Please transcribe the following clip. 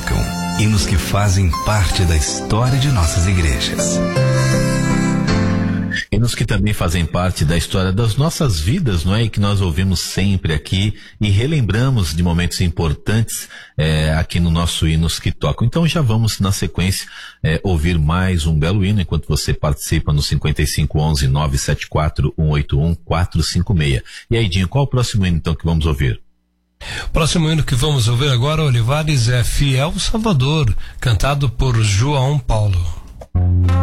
marcam, hinos que fazem parte da história de nossas igrejas. Hinos que também fazem parte da história das nossas vidas, não é? E que nós ouvimos sempre aqui e relembramos de momentos importantes aqui no nosso Hinos que Tocam. Então já vamos, na sequência, ouvir mais um belo hino enquanto você participa no 5511-974-181-456. E aí, Dinho, qual o próximo hino então que vamos ouvir? O próximo hino que vamos ouvir agora, Olivares, é Fiel Salvador, cantado por João Paulo.